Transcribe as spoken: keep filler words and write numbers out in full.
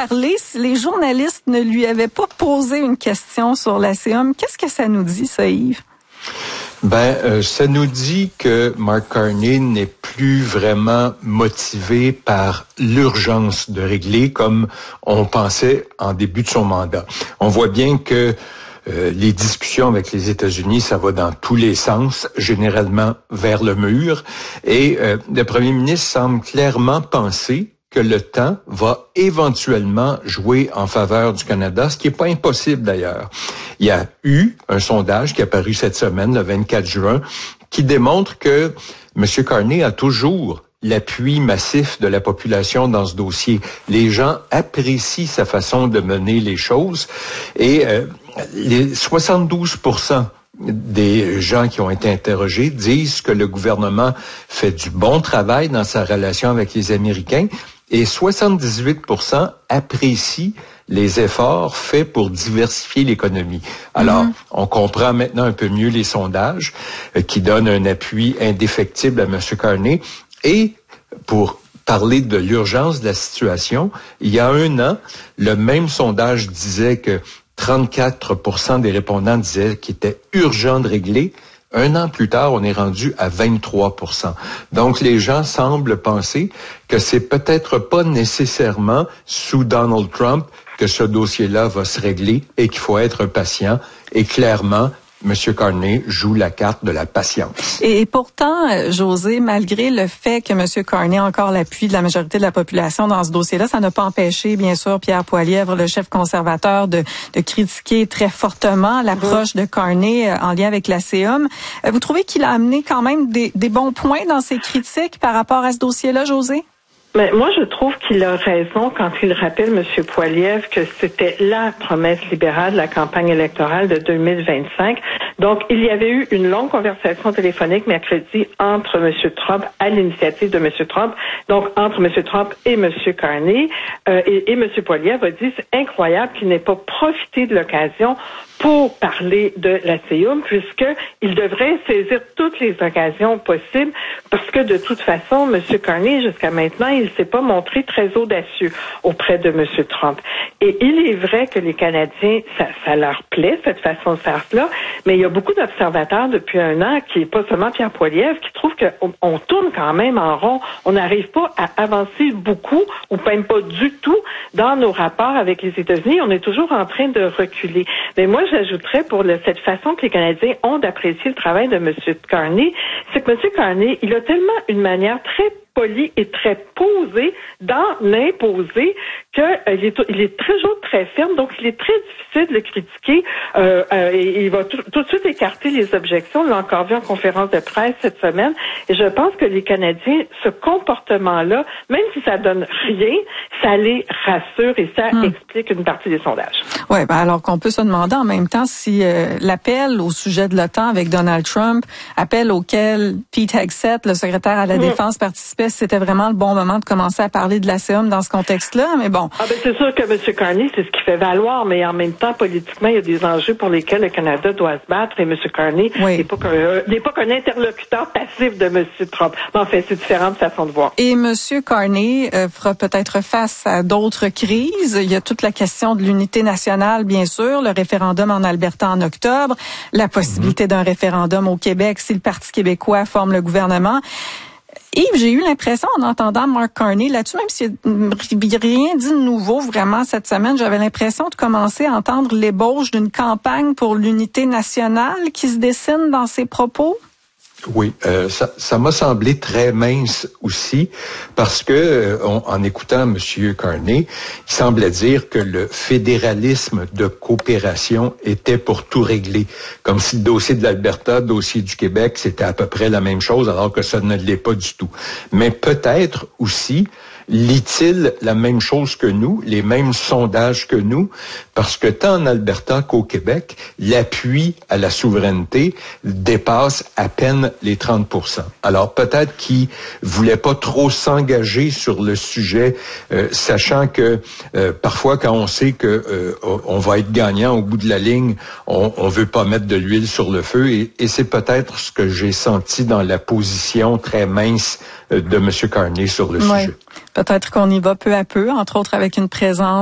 parler si les journalistes ne lui avaient pas posé une question sur l'Aseum? Qu'est-ce que ça nous dit, ça, Yves? Ben, euh, ça nous dit que Mark Carney n'est plus vraiment motivé par l'urgence de régler comme on pensait en début de son mandat. On voit bien que euh, les discussions avec les États-Unis, ça va dans tous les sens, généralement vers le mur. Et euh, le premier ministre semble clairement penser que le temps va éventuellement jouer en faveur du Canada, ce qui n'est pas impossible d'ailleurs. Il y a eu un sondage qui est apparu cette semaine, le vingt-quatre juin, qui démontre que M. Carney a toujours l'appui massif de la population dans ce dossier. Les gens apprécient sa façon de mener les choses et euh, les soixante-douze pour cent des gens qui ont été interrogés disent que le gouvernement fait du bon travail dans sa relation avec les Américains et soixante-dix-huit pour cent apprécient les efforts faits pour diversifier l'économie. Alors, mm-hmm. on comprend maintenant un peu mieux les sondages euh, qui donnent un appui indéfectible à M. Carney. Et pour parler de l'urgence de la situation, il y a un an, le même sondage disait que trente-quatre pour cent des répondants disaient qu'il était urgent de régler. Un an plus tard, on est rendu à vingt-trois pour cent. Donc, les gens semblent penser que c'est peut-être pas nécessairement sous Donald Trump que ce dossier-là va se régler et qu'il faut être patient. Et clairement, M. Carney joue la carte de la patience. Et pourtant, José, malgré le fait que M. Carney a encore l'appui de la majorité de la population dans ce dossier-là, ça n'a pas empêché, bien sûr, Pierre Poilievre, le chef conservateur, de, de critiquer très fortement l'approche de Carney en lien avec l'Aseum. Vous trouvez qu'il a amené quand même des, des bons points dans ses critiques par rapport à ce dossier-là, José? Mais moi, je trouve qu'il a raison quand il rappelle, M. Poilievre, que c'était la promesse libérale de la campagne électorale de deux mille vingt-cinq. Donc, il y avait eu une longue conversation téléphonique mercredi entre M. Trump, à l'initiative de M. Trump, donc entre M. Trump et M. Carney. Euh, et, et M. Poilievre a dit, c'est incroyable qu'il n'ait pas profité de l'occasion pour parler de l'Aseum, puisqu'il devrait saisir toutes les occasions possibles, parce que de toute façon, M. Carney, jusqu'à maintenant, il ne s'est pas montré très audacieux auprès de M. Trump. Et il est vrai que les Canadiens, ça, ça leur plaît, cette façon de faire cela, mais il y a beaucoup d'observateurs depuis un an, qui n'est pas seulement Pierre Poilievre, qui trouvent qu'on on tourne quand même en rond. On n'arrive pas à avancer beaucoup, ou même pas du tout, dans nos rapports avec les États-Unis. On est toujours en train de reculer. Mais moi, j'ajouterais pour le, cette façon que les Canadiens ont d'apprécier le travail de M. Carney, c'est que M. Carney, il a tellement une manière très poli et très posé dans l'imposer qu'il euh, est, il est toujours très ferme, donc il est très difficile de le critiquer. Euh, euh, et il va tout, tout de suite écarter les objections. On l'a encore vu en conférence de presse cette semaine. Et je pense que les Canadiens, ce comportement-là, même si ça donne rien, ça les rassure et ça hum. explique une partie des sondages. Oui, ben alors qu'on peut se demander en même temps si euh, l'appel au sujet de l'OTAN avec Donald Trump, appel auquel Pete Hegseth, le secrétaire à la hum. Défense, participait, c'était vraiment le bon moment de commencer à parler de l'Aseum dans ce contexte-là, mais bon. Ah ben c'est sûr que M. Carney, c'est ce qu'il fait valoir, mais en même temps, politiquement, il y a des enjeux pour lesquels le Canada doit se battre et M. Carney oui. n'est pas qu'un, euh, n'est pas qu'un interlocuteur passif de M. Trump. Mais en fait, c'est différentes façons de voir. Et M. Carney euh, fera peut-être face à d'autres crises. Il y a toute la question de l'unité nationale, bien sûr, le référendum en Alberta en octobre, la possibilité mm-hmm. d'un référendum au Québec si le Parti québécois forme le gouvernement. Yves, j'ai eu l'impression, en entendant Mark Carney là-dessus, même s'il n'y a rien dit de nouveau vraiment cette semaine, j'avais l'impression de commencer à entendre l'ébauche d'une campagne pour l'unité nationale qui se dessine dans ses propos. Oui, euh, ça, ça m'a semblé très mince aussi, parce que euh, on, en écoutant M. Carney, il semblait dire que le fédéralisme de coopération était pour tout régler, comme si le dossier de l'Alberta, le dossier du Québec, c'était à peu près la même chose, alors que ça ne l'est pas du tout. Mais peut-être aussi lit-il la même chose que nous, les mêmes sondages que nous, parce que tant en Alberta qu'au Québec, l'appui à la souveraineté dépasse à peine les trente pour cent. Alors peut-être qu'il voulait pas trop s'engager sur le sujet, euh, sachant que euh, parfois quand on sait que euh, on va être gagnant au bout de la ligne, on, on veut pas mettre de l'huile sur le feu, et, et c'est peut-être ce que j'ai senti dans la position très mince de M. Carney sur le oui. sujet. Peut-être qu'on y va peu à peu, entre autres avec une présence